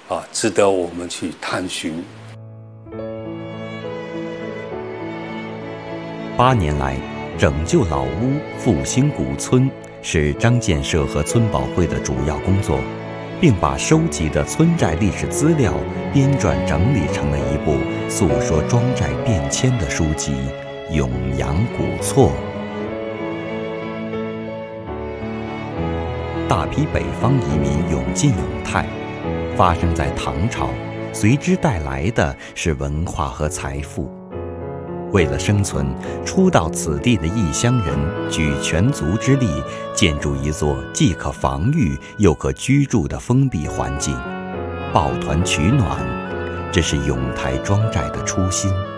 值得我们去探寻。 8年来，拯救老屋、复兴古村是张建设和村保会的主要工作，并把收集的村寨历史资料编撰整理成了一部诉说庄寨变迁的书籍《永阳古厝》。大批北方移民涌进永泰，发生在唐朝，随之带来的是文化和财富。为了生存，初到此地的异乡人举全族之力，建筑一座既可防御又可居住的封闭环境，抱团取暖，这是永泰庄寨的初心。